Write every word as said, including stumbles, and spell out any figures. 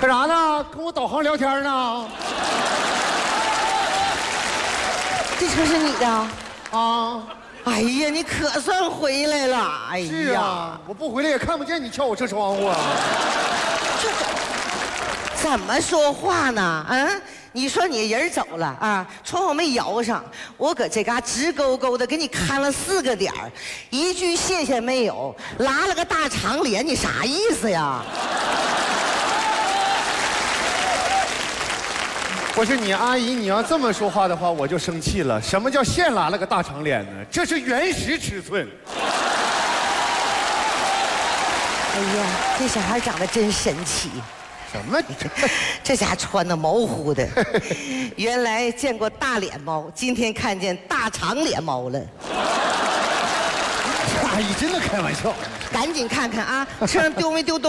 干啥呢？跟我导航聊天呢？ 这车是你的？ 啊！ 哎呀，你可算回来了！哎呀， 是啊，我不回来也看不见你敲我车窗户啊！ 这怎么说话呢？啊，你说你人走了啊，窗户没摇上，我搁这嘎直勾勾的给你看了四个点儿，一句谢谢没有，拉了个大长脸，你啥意思呀？ 不是你阿姨，你要这么说话的话，我就生气了。什么叫现拉了个大长脸呢？这是原始尺寸。 哎呀，这小孩长得真神奇。 什么？ 这家穿的毛乎的，原来见过大脸猫，今天看见大长脸猫了。 阿姨真的开玩笑。 赶紧看看啊，车上丢没丢东西？